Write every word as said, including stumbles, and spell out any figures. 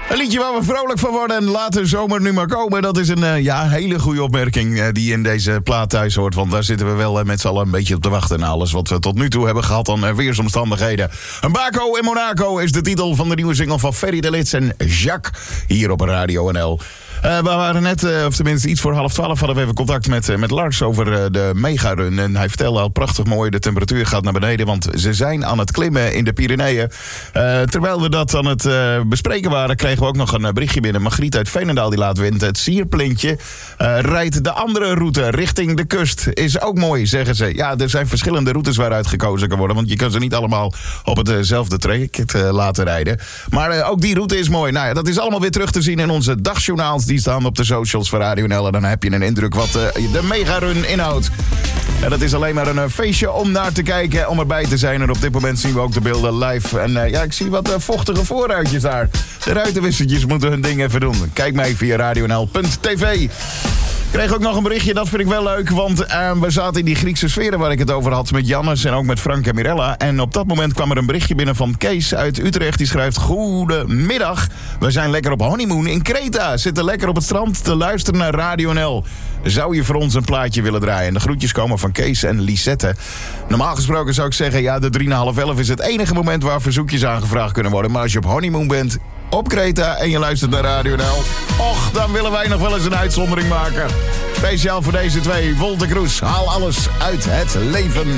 Een liedje waar we vrolijk van worden en laat de zomer nu maar komen. Dat is een uh, ja, hele goede opmerking uh, die in deze plaat thuis hoort. Want daar zitten we wel uh, met z'n allen een beetje op te wachten. En alles wat we tot nu toe hebben gehad aan uh, weersomstandigheden. Een Baco in Monaco is de titel van de nieuwe single van Ferry de Lits en Jacques. Hier op Radio N L. Uh, we waren net, uh, of tenminste iets voor half twaalf, hadden we even contact met, uh, met Lars over uh, de megarun. En hij vertelde al prachtig mooi, de temperatuur gaat naar beneden, want ze zijn aan het klimmen in de Pyreneeën. Uh, terwijl we dat aan het uh, bespreken waren, kregen we ook nog een uh, berichtje binnen. Margriet uit Veenendaal die laat weten. Het Sierplintje uh, rijdt de andere route richting de kust. Is ook mooi, zeggen ze. Ja, er zijn verschillende routes waaruit gekozen kan worden, want je kan ze niet allemaal op hetzelfde uh traject uh, laten rijden. Maar uh, ook die route is mooi. Nou ja, dat is allemaal weer terug te zien in onze dagjournaals. Die staan op de socials van Radio N L. En dan heb je een indruk wat uh, de megarun inhoudt. En dat is alleen maar een uh, feestje om naar te kijken, om erbij te zijn. En op dit moment zien we ook de beelden live. En uh, ja, ik zie wat uh, vochtige voorruitjes daar. De ruitenwissertjes moeten hun ding even doen. Kijk mee via radio n l punt t v. Ik kreeg ook nog een berichtje, dat vind ik wel leuk. Want uh, we zaten in die Griekse sferen waar ik het over had met Jannes en ook met Frank en Mirella. En op dat moment kwam er een berichtje binnen van Kees uit Utrecht. Die schrijft: goedemiddag, we zijn lekker op honeymoon in Kreta. Zitten lekker op het strand te luisteren naar Radio N L. Zou je voor ons een plaatje willen draaien? De groetjes komen van Kees en Lisette. Normaal gesproken zou ik zeggen, ja, de drie na half elf is het enige moment waar verzoekjes aangevraagd kunnen worden. Maar als je op honeymoon bent op Kreta en je luistert naar Radio N L, och, dan willen wij nog wel eens een uitzondering maken. Speciaal voor deze twee, Wolter Kroes, haal alles uit het leven.